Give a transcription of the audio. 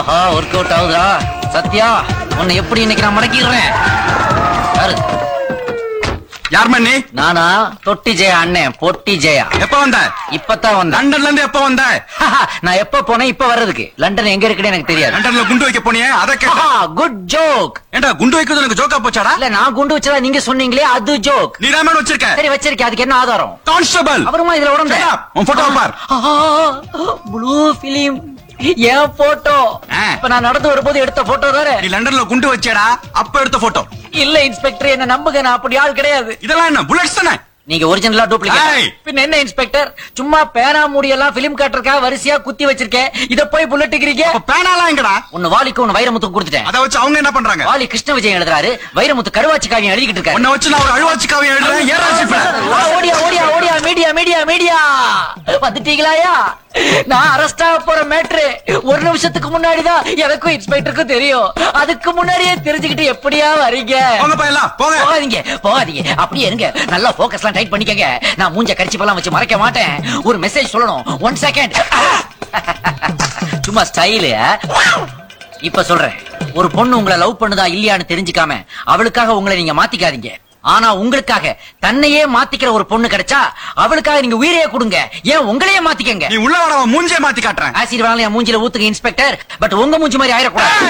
ஆஹா work out ஆகுதா? சத்யா உன்னை எப்படி இன்னைக்கு நான் மடக்கிடுறேன். யாரு? யார் மண்ணி? நானா? தொட்டி ஜெயா அண்ணன், பொட்டி ஜெயா. எப்ப வந்த? இப்பதான் வந்தேன். லண்டன்ல இருந்து எப்ப வந்த? நான் எப்ப போனேன் இப்ப வர்றதுக்கு. லண்டன் எங்க இருக்குன்னு எனக்கு தெரியாது. லண்டன்ல குண்டு வைக்க போனியே அத கேட்டா. Good joke. ஏண்டா குண்டு வைக்கிறது எனக்கு ஜோக்கா போச்சாடா? இல்ல நான் குண்டு வச்சதா நீங்க சொன்னீங்களே அது ஜோக். நீ ராமன் வச்சிருக்க? சரி வச்சிருக்கேன், அதுக்கு என்ன ஆதாரம்? கான்ஸ்டபிள் அப்புறமா இதுல உடம்பு உன் போட்டோ பார். ப்ளூ பிலிம் என் போட்டோ. இப்ப நான் நடந்து வரும்போது எடுத்த போட்டோ தானே. நீ லண்டன்ல குண்டு வச்சேடா அப்ப எடுத்த போட்டோ. இல்ல இன்ஸ்பெக்டர் என்ன நம்புங்க, நான் அப்படி ஆள் கிடையாது. இதெல்லாம் என்ன புல்லட்ஸ் தானே? நீங்க ஒரிஜினலா டூப்ளிகேட். பின்ன என்ன இன்ஸ்பெக்டர், சும்மா பேனா மூடியெல்லாம் பிலிம் காட்டுறக்கா வரிசையா குத்தி வச்சிருக்கேன், இத போய் புல்லட்டுக்கிறீங்க. பேனாலாம் எங்கடா? ஒன்னு வாலிக்கு ஒன்னு வைரமுத்துக்கு கொடுத்துட்டேன். அத வச்சு அவங்க என்ன பண்றாங்க? வாலி கிருஷ்ண விஜயன் எழுதுறாரு, வைரமுத்து கருவாச்சி காவியம் எழுதிக்கிட்டு இருக்காரு. உன்னை வச்சு நான் ஒரு அழுவாச்சி காவியம் எழுதுறேன். ஓடியா ஓடியா ஓடியா மீடியா மீடியா மீடியா வந்துட்டீங்களாயா? நான் அரெஸ்ட் ஆக போற மேட்ரு ஒரு நிமிஷத்துக்கு முன்னாடிதான் எனக்கும் இன்ஸ்பெக்டருக்கும் தெரியும். அதுக்கு முன்னாடியே தெரிஞ்சுக்கிட்டு எப்படியா வரீங்க? போகாதீங்க போகாதீங்க, அப்படியே இருங்க. நல்லா போக்கஸ் எல்லாம் டைட் பண்ணிக்கங்க. நான் மூஞ்ச கரிச்சிப்பெல்லாம் வச்சு மறைக்க மாட்டேன். ஒரு மெசேஜ் சொல்லணும். 1 செகண்ட். சும்மா ஸ்டைலு. இப்ப சொல்றேன், ஒரு பொண்ணு உங்களை லவ் பண்ணுதா இல்லையான்னு தெரிஞ்சுக்காம அவளுக்காக உங்களை நீங்க மாத்திக்காதீங்க. ஆனா உங்களுக்காக தன்னையே மாத்திக்கிற ஒரு பொண்ணு கிடைச்சா அவளுக்காக நீங்க உயிரையே கொடுங்க. ஏன் உங்களையே மாத்திக்கங்க. நீ உள்ள வர மூஞ்சே மாத்தி காட்டுறேன். ஆசிட் வேணாலும் என் மூஞ்சில ஊத்துங்க இன்ஸ்பெக்டர், பட் உங்க மூஞ்சி மாதிரி ஆயிடக்கூடாது.